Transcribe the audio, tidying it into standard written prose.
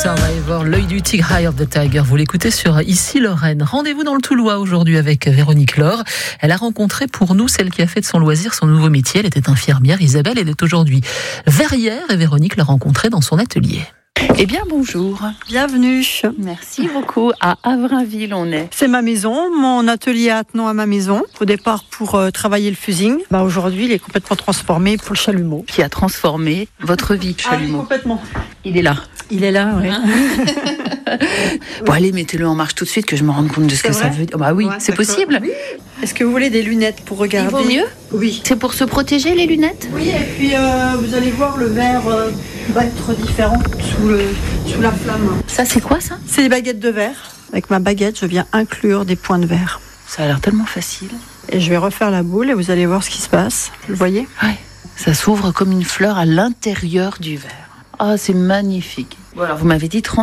Survivor, l'œil du tigre, Eye of the Tiger. Vous l'écoutez sur Ici Lorraine. Rendez-vous dans le Toulois aujourd'hui avec Véronique Laure. Elle a rencontré pour nous celle qui a fait de son loisir son nouveau métier. Elle était infirmière. Isabelle, elle est aujourd'hui verrière et Véronique l'a rencontrée dans son atelier. Eh bien, bonjour. Bienvenue. Merci beaucoup. À Avrainville, on est. C'est ma maison, mon atelier attenant à ma maison. Au départ pour travailler le fusing. Aujourd'hui, il est complètement transformé pour le chalumeau. Qui a transformé votre vie, chalumeau. Complètement. Il est là. Il est là, oui. Bon, allez, mettez-le en marche tout de suite que je me rende compte de ce que ça veut dire. Bah oui, Ouais, c'est d'accord. possible. Oui. Est-ce que vous voulez des lunettes pour regarder? Il vaut mieux. Oui. C'est pour se protéger, les lunettes? Oui, et puis vous allez voir, le verre va être différent sous la flamme. Ça, c'est quoi, ça? C'est des baguettes de verre. Avec ma baguette, je viens inclure des points de verre. Ça a l'air tellement facile. Et je vais refaire la boule et vous allez voir ce qui se passe. Vous le voyez? Ouais. Ça s'ouvre comme une fleur à l'intérieur du verre. Ah, c'est magnifique. Bon, alors, vous m'avez dit 30